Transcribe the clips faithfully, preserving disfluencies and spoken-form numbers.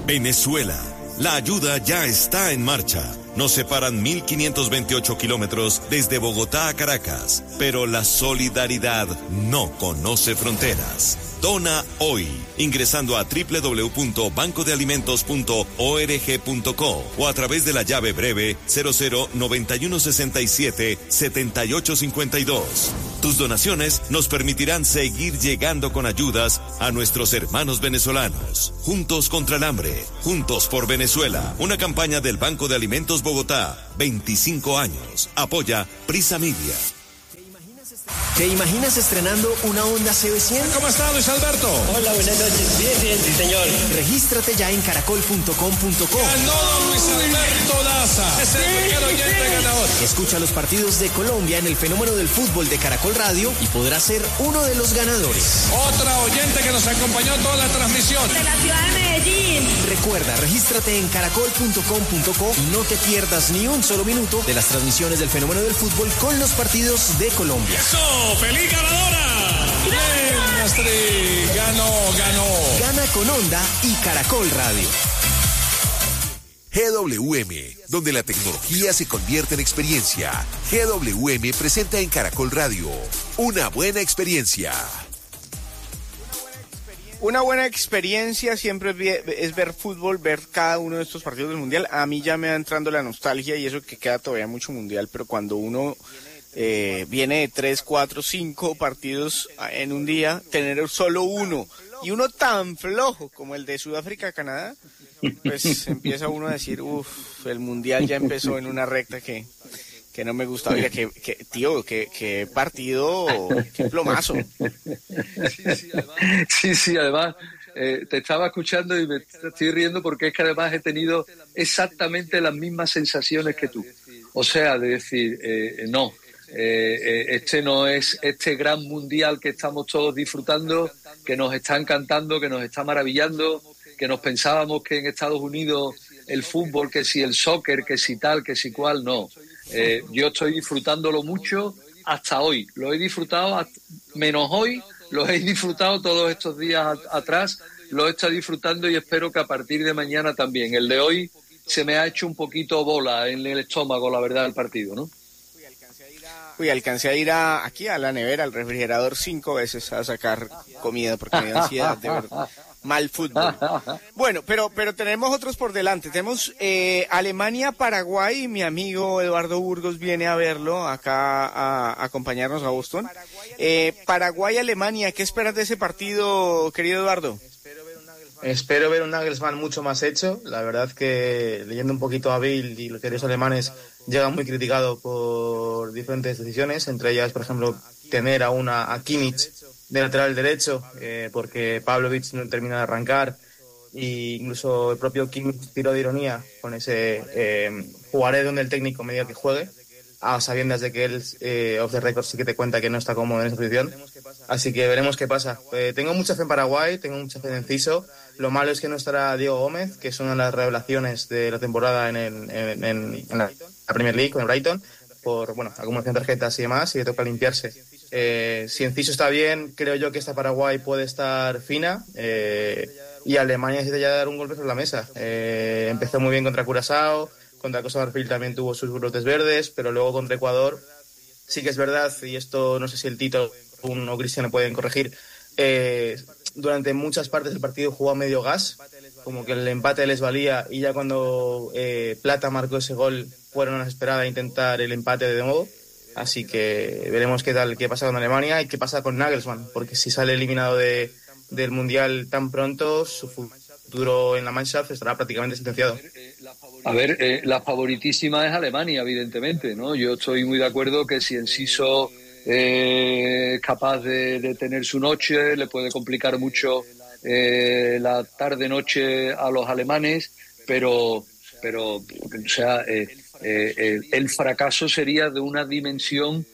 Venezuela. La ayuda ya está en marcha. Nos separan mil quinientos veintiocho kilómetros desde Bogotá a Caracas, pero la solidaridad no conoce fronteras. Dona hoy, ingresando a doble u doble u doble u punto banco de alimentos punto org punto co o a través de la llave breve cero cero noventa y uno sesenta y siete setenta y ocho cincuenta y dos. Tus donaciones nos permitirán seguir llegando con ayudas a nuestros hermanos venezolanos. Juntos contra el hambre, juntos por Venezuela. Una campaña del Banco de Alimentos Bogotá, veinticinco años. Apoya Prisa Media. ¿Te imaginas estrenando una Honda C B cien? ¿Cómo está, Luis Alberto? Hola, buenas noches. Bien, bien, sí, señor. Regístrate ya en caracol punto com punto co. Ganó Luis Alberto Daza. Es el primer oyente ganador. Escucha los partidos de Colombia en el fenómeno del fútbol de Caracol Radio y podrás ser uno de los ganadores. Otra oyente que nos acompañó toda la transmisión. De la ciudad de Medellín. Recuerda, regístrate en caracol punto com punto co y no te pierdas ni un solo minuto de las transmisiones del fenómeno del fútbol con los partidos de Colombia. ¡Eso! ¡Feliz ganadora! ¡Bien, Astrid! ¡Ganó, ganó! Gana con Honda y Caracol Radio. G W M, donde la tecnología se convierte en experiencia. G W M presenta en Caracol Radio una buena experiencia. Una buena experiencia siempre es ver fútbol, ver cada uno de estos partidos del Mundial. A mí ya me va entrando la nostalgia y eso que queda todavía mucho Mundial, pero cuando uno eh, viene de tres, cuatro, cinco partidos en un día, tener solo uno y uno tan flojo como el de Sudáfrica-Canadá, pues empieza uno a decir, uff, el Mundial ya empezó en una recta que... que no me gusta. Oiga, que, que tío, que, que partido, qué plomazo. Sí, sí, además, sí, sí, además eh, te estaba escuchando y me estoy riendo porque es que además he tenido exactamente las mismas sensaciones que tú. O sea, de decir, eh, no, eh, este no es este gran mundial que estamos todos disfrutando, que nos está encantando, que nos está maravillando, que nos pensábamos que en Estados Unidos el fútbol, que si el soccer, que si tal, que si cual, no. Eh, yo estoy disfrutándolo mucho hasta hoy. Lo he disfrutado, hasta, menos hoy, lo he disfrutado todos estos días a, atrás, lo he estado disfrutando y espero que a partir de mañana también. El de hoy se me ha hecho un poquito bola en el estómago, la verdad, el partido, ¿no? Uy, alcancé a ir a, aquí a la nevera, al refrigerador, cinco veces a sacar comida porque me da ansiedad, de verdad. Mal fútbol. Bueno, pero pero tenemos otros por delante. Tenemos eh, Alemania-Paraguay. Mi amigo Eduardo Burgos viene a verlo acá a, a acompañarnos a Boston. Eh, Paraguay-Alemania, ¿qué esperas de ese partido, querido Eduardo? Espero ver un Nagelsmann mucho más hecho. La verdad que leyendo un poquito a Bill y los diarios alemanes llega muy criticado por diferentes decisiones, entre ellas, por ejemplo, tener a una a Kimmich de lateral derecho, eh, porque Pavlovic no termina de arrancar, e incluso el propio Kimmich tiró de ironía con ese eh, jugaré donde el técnico me diga que juegue, a sabiendas de que él eh, off the record sí que te cuenta que no está cómodo en esa posición, así que veremos qué pasa. Eh, tengo mucha fe en Paraguay, tengo mucha fe en Enciso. Lo malo es que no estará Diego Gómez, que es una de las revelaciones de la temporada en, el, en, en, en la Premier League con el Brighton, por bueno acumulación de tarjetas y demás, y le toca limpiarse. Eh, si Enciso está bien, creo yo que esta Paraguay puede estar fina, eh, y Alemania necesita ya dar un golpe sobre la mesa. Eh, empezó muy bien contra Curazao, contra Costa de Marfil también tuvo sus brotes verdes, pero luego contra Ecuador sí que es verdad, y esto no sé si el Tito o Cristiano pueden corregir, eh, durante muchas partes del partido jugó a medio gas, como que el empate les valía, y ya cuando eh, Plata marcó ese gol fueron a la desesperada a intentar el empate de nuevo. Así que veremos qué tal, qué pasa con Alemania y qué pasa con Nagelsmann, porque si sale eliminado de, del Mundial tan pronto, su futuro en la Mannschaft estará prácticamente sentenciado. A ver, eh, la favoritísima es Alemania, evidentemente, ¿no? Yo estoy muy de acuerdo que si Enciso eh, es capaz de, de tener su noche, le puede complicar mucho eh, la tarde-noche a los alemanes, pero, pero o sea... Eh, Eh, eh, el fracaso sería de una dimensión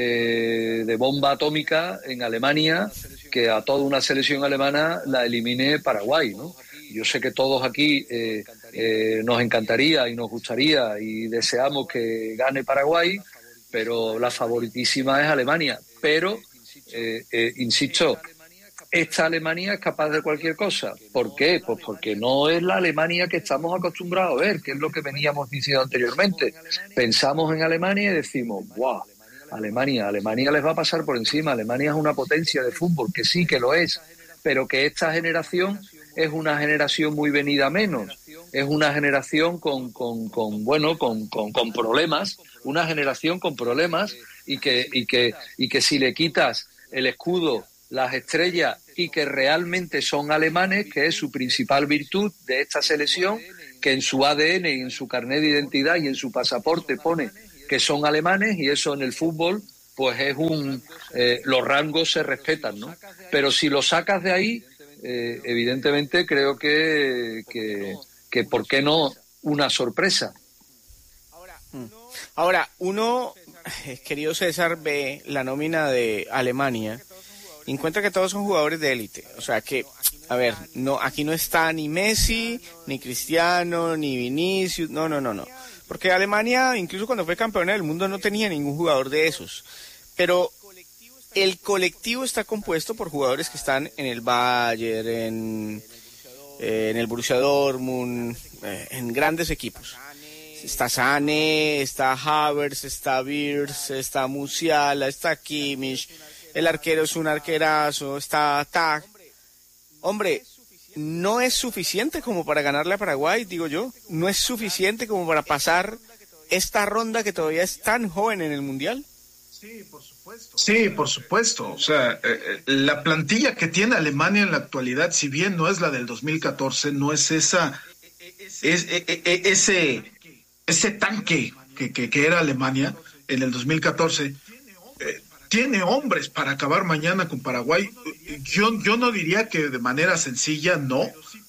eh, de bomba atómica en Alemania, que a toda una selección alemana la elimine Paraguay, ¿no? Yo sé que todos aquí eh, eh, nos encantaría y nos gustaría y deseamos que gane Paraguay, pero la favoritísima es Alemania. Pero, eh, eh, insisto, esta Alemania es capaz de cualquier cosa. ¿Por qué? Pues porque no es la Alemania que estamos acostumbrados a ver, que es lo que veníamos diciendo anteriormente. Pensamos en Alemania y decimos, ¡guau! Alemania, Alemania les va a pasar por encima. Alemania es una potencia de fútbol, que sí, que lo es, pero que esta generación es una generación muy venida menos. Es una generación con, con, con bueno, con, con, con problemas, una generación con problemas y que, y que, y que si le quitas el escudo, las estrellas y que realmente son alemanes, que es su principal virtud de esta selección, que en su A D N y en su carnet de identidad y en su pasaporte pone que son alemanes, y eso en el fútbol pues es un eh, los rangos se respetan, ¿no? Pero si lo sacas de ahí, eh, evidentemente creo que, que que por qué no una sorpresa. Ahora, uno, querido César, ve la nómina de Alemania y encuentra que todos son jugadores de élite. O sea que, a ver, no, aquí no está ni Messi, ni Cristiano, ni Vinicius, no, no, no, no. Porque Alemania, incluso cuando fue campeona del mundo, no tenía ningún jugador de esos. Pero el colectivo está compuesto por jugadores que están en el Bayern, en, eh, en el Borussia Dortmund, eh, en grandes equipos. Está Sané, está Havertz, está Wirtz, está Musiala, está Kimmich, el arquero es un arquerazo, está Tag. Hombre, no es suficiente como para ganarle a Paraguay, digo yo. No es suficiente como para pasar esta ronda que todavía es tan joven en el Mundial. Sí, por supuesto. Sí, por supuesto. O sea, eh, la plantilla que tiene Alemania en la actualidad, si bien no es la del dos mil catorce, no es esa, es, es, es ese, ese tanque que, que, que era Alemania en el dos mil catorce. Eh, tiene hombres para acabar mañana con Paraguay. Yo, yo no diría que de manera sencilla, no,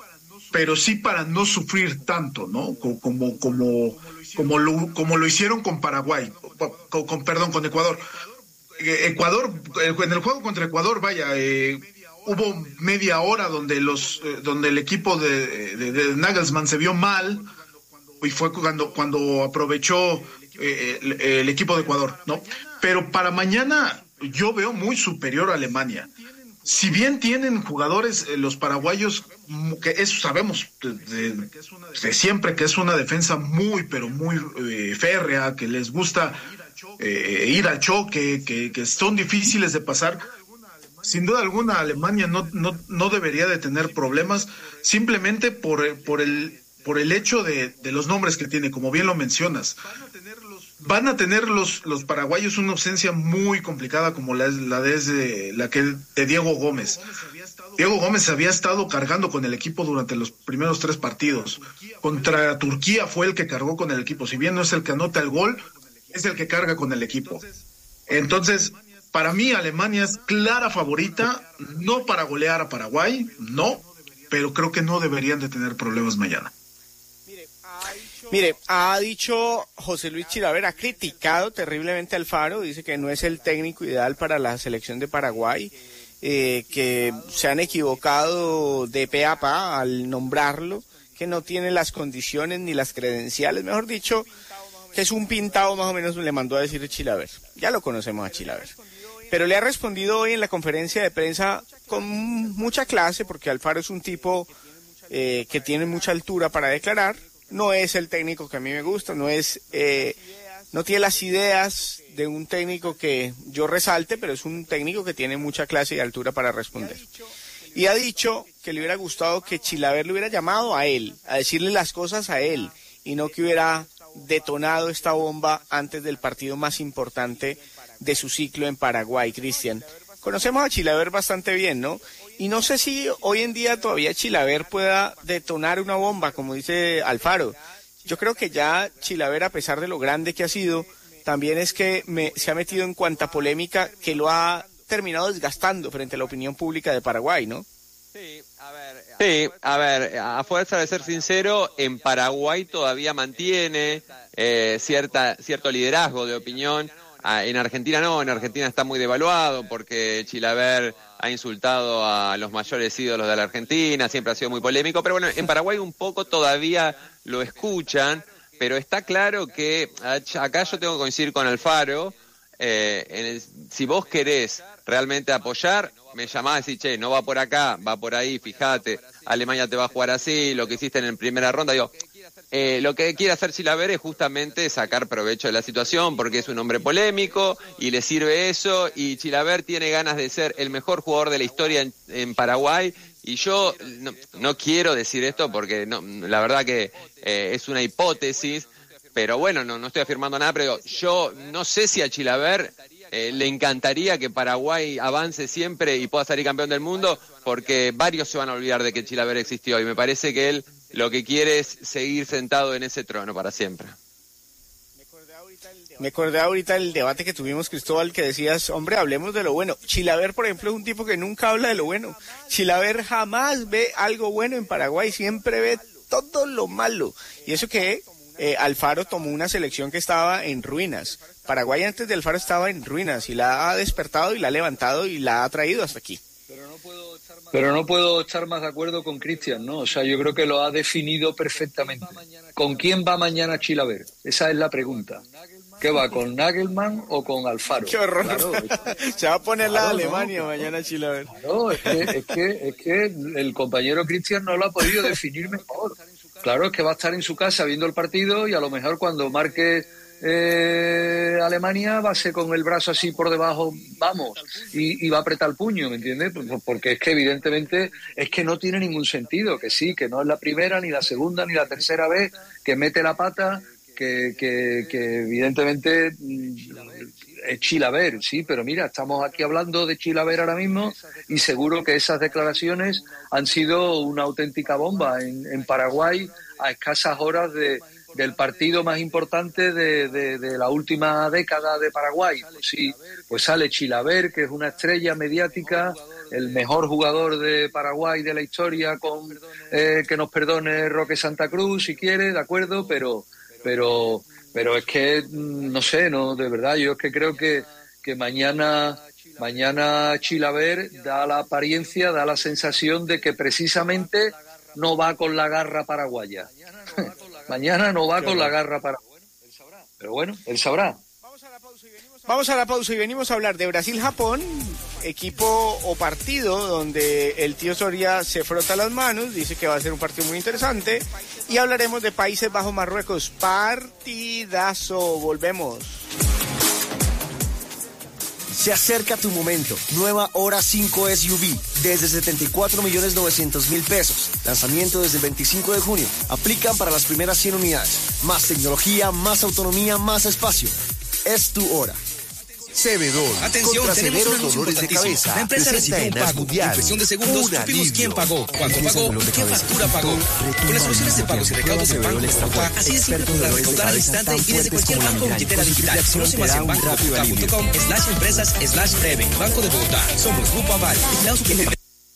pero sí para no sufrir tanto, ¿no? Como, como, como, como, lo, como lo hicieron con Paraguay, con, con perdón, con Ecuador. Ecuador, en el juego contra Ecuador, vaya, eh, hubo media hora donde los, eh, donde el equipo de, de, de Nagelsmann se vio mal y fue cuando, cuando aprovechó eh, el, el equipo de Ecuador, ¿no? Pero para mañana yo veo muy superior a Alemania. Si bien tienen jugadores, eh, los paraguayos, que eso sabemos de, de, de siempre, que es una defensa muy, pero muy eh, férrea, que les gusta eh, ir al choque, que, que son difíciles de pasar. Sin duda alguna, Alemania no, no, no debería de tener problemas, simplemente por, por, el, por el hecho de, de los nombres que tiene, como bien lo mencionas. Van a tener los, los paraguayos una ausencia muy complicada como la, la, de, la que de Diego Gómez. Diego Gómez había estado cargando con el equipo durante los primeros tres partidos. Contra Turquía fue el que cargó con el equipo. Si bien no es el que anota el gol, es el que carga con el equipo. Entonces, para mí Alemania es clara favorita, no para golear a Paraguay, no, pero creo que no deberían de tener problemas mañana. Mire, ha dicho José Luis Chilaver, ha criticado terriblemente a Alfaro, dice que no es el técnico ideal para la selección de Paraguay, eh, que se han equivocado de pe a pa al nombrarlo, que no tiene las condiciones ni las credenciales, mejor dicho, que es un pintado más o menos, le mandó a decir Chilaver. Ya lo conocemos a Chilaver. Pero le ha respondido hoy en la conferencia de prensa con mucha clase, porque Alfaro es un tipo eh, que tiene mucha altura para declarar. No es el técnico que a mí me gusta, no es, eh, no tiene las ideas de un técnico que yo resalte, pero es un técnico que tiene mucha clase y altura para responder. Y ha dicho que le hubiera gustado que Chilaver le hubiera llamado a él, a decirle las cosas a él, y no que hubiera detonado esta bomba antes del partido más importante de su ciclo en Paraguay. Cristian, conocemos a Chilaver bastante bien, ¿no? Y no sé si hoy en día todavía Chilaver pueda detonar una bomba, como dice Alfaro. Yo creo que ya Chilaver, a pesar de lo grande que ha sido, también es que me, se ha metido en cuanta polémica que lo ha terminado desgastando frente a la opinión pública de Paraguay, ¿no? Sí, a ver, sí, a ver, a fuerza de ser sincero, en Paraguay todavía mantiene eh, cierta cierto liderazgo de opinión. Ah, en Argentina no, en Argentina está muy devaluado porque Chilaver ha insultado a los mayores ídolos de la Argentina, siempre ha sido muy polémico, pero bueno, en Paraguay un poco todavía lo escuchan, pero está claro que acá yo tengo que coincidir con Alfaro, eh, en el, si vos querés realmente apoyar, me llamás y decís, che, no va por acá, va por ahí, fíjate, Alemania te va a jugar así, lo que hiciste en la primera ronda, digo, eh, lo que quiere hacer Chilavert es justamente sacar provecho de la situación, porque es un hombre polémico y le sirve eso, y Chilavert tiene ganas de ser el mejor jugador de la historia en, en Paraguay, y yo no, no quiero decir esto porque no, la verdad que eh, es una hipótesis, pero bueno, no, no estoy afirmando nada, pero digo, yo no sé si a Chilavert eh, le encantaría que Paraguay avance siempre y pueda salir campeón del mundo, porque varios se van a olvidar de que Chilavert existió, y me parece que él lo que quiere es seguir sentado en ese trono para siempre. Me acordé ahorita del debate que tuvimos, Cristóbal, que decías, hombre, hablemos de lo bueno. Chilavert, por ejemplo, es un tipo que nunca habla de lo bueno. Chilavert jamás ve algo bueno en Paraguay, siempre ve todo lo malo. Y eso que eh, Alfaro tomó una selección que estaba en ruinas. Paraguay antes de Alfaro estaba en ruinas y la ha despertado y la ha levantado y la ha traído hasta aquí. Pero no puedo estar más de acuerdo con Cristian, ¿no? O sea, yo creo que lo ha definido perfectamente. ¿Con quién va mañana Chilavert? Esa es la pregunta. ¿Qué va, con Nagelman o con Alfaro? ¡Qué horror! Claro, se va a poner claro, la Alemania no, mañana Chilavert. No, es que, es, que, es que el compañero Cristian no lo ha podido definir mejor. Claro, es que va a estar en su casa viendo el partido y a lo mejor cuando marque eh, Alemania va a ser con el brazo así por debajo, vamos, y, y va a apretar el puño, ¿me entiendes? Porque es que evidentemente es que no tiene ningún sentido, que sí, que no es la primera, ni la segunda, ni la tercera vez que mete la pata, que, que, que evidentemente es Chilavert, sí, pero mira, estamos aquí hablando de Chilavert ahora mismo y seguro que esas declaraciones han sido una auténtica bomba en, en Paraguay a escasas horas de del partido más importante de, de, de la última década de Paraguay. Pues sí, pues sale Chilavert, que es una estrella mediática, el mejor jugador de Paraguay de la historia, con eh, que nos perdone Roque Santa Cruz si quiere, de acuerdo, pero pero pero es que no sé, no, de verdad, yo es que creo que, que mañana mañana Chilavert da la apariencia, da la sensación de que precisamente no va con la garra paraguaya. Mañana no va con la garra para... Pero bueno, él sabrá. Vamos a la pausa y venimos a hablar de Brasil-Japón, equipo o partido donde el tío Soria se frota las manos, dice que va a ser un partido muy interesante, y hablaremos de Países Bajos-Marruecos. Partidazo, volvemos. Se acerca tu momento. Nueva Hora cinco S U V. Desde setenta y cuatro millones novecientos mil pesos. Lanzamiento desde el veinticinco de junio. Aplican para las primeras cien unidades. Más tecnología, más autonomía, más espacio. Es tu hora. Cebedor. Atención, contra tenemos severos un anuncio dolores de importantísimo. cabeza. La empresa Presenta recibió un en pago. Mundial. En cuestión de segundos Un supimos alivio. quién pagó, cuánto Empieza pagó dolor de y qué cabeza. factura pagó. Con las soluciones de pagos y recaudos en Banco Bogotá, así de simple podrás recaudar al instante y desde cualquier banco o billetera digital. Conoce más en bancobogotá.com slash empresas slash breve. Banco de Bogotá. Somos Grupo Aval. Vigilados Superintendencia.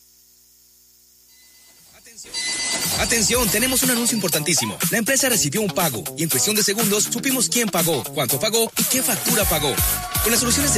Atención, tenemos un anuncio importantísimo. La empresa recibió un pago y en cuestión de segundos supimos quién pagó, cuánto pagó y qué factura pagó. Con las soluciones de